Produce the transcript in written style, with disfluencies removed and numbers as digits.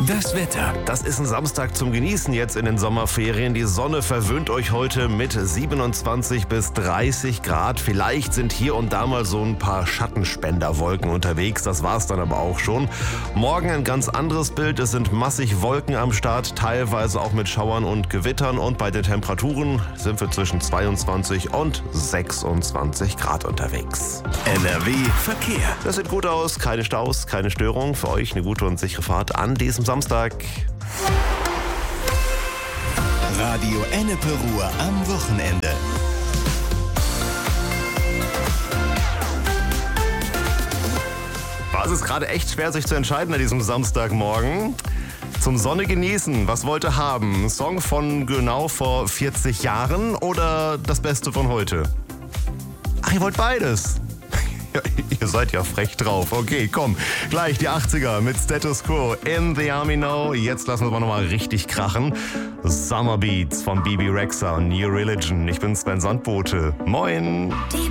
Das Wetter. Das ist ein Samstag zum Genießen jetzt in den Sommerferien. Die Sonne verwöhnt euch heute mit 27 bis 30 Grad. Vielleicht sind hier und da mal so ein paar Schattenspenderwolken unterwegs. Das war's dann aber auch schon. Morgen ein ganz anderes Bild. Es sind massig Wolken am Start, teilweise auch mit Schauern und Gewittern. Und bei den Temperaturen sind wir zwischen 22 und 26 Grad unterwegs. NRW Verkehr. Das sieht gut aus. Keine Staus, keine Störung. Für euch eine gute und sichere Fahrt an diesem Samstag. Radio Ennepe Ruhr am Wochenende. Es ist gerade echt schwer, sich zu entscheiden an diesem Samstagmorgen. Zum Sonne genießen, was wollt ihr haben? Ein Song von genau vor 40 Jahren oder das Beste von heute? Ach, ihr wollt beides. Ja, ihr seid ja frech drauf. Okay, komm, gleich die 80er mit Status Quo, In the Army Now. Jetzt lassen wir mal nochmal richtig krachen. Summer Beats von Bebe Rexha und New Religion. Ich bin Sven Sandbote. Moin.